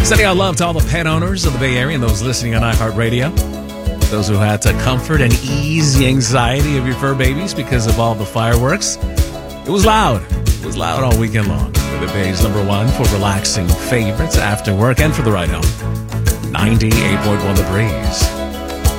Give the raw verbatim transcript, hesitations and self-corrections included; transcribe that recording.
Sending out love to all the pet owners of the Bay Area and those listening on iHeartRadio. Those who had to comfort and ease the anxiety of your fur babies because of all the fireworks. It was loud. It was loud all weekend long. For the Bay's number one for relaxing favorites after work and for the ride home. ninety-eight point one The Breeze.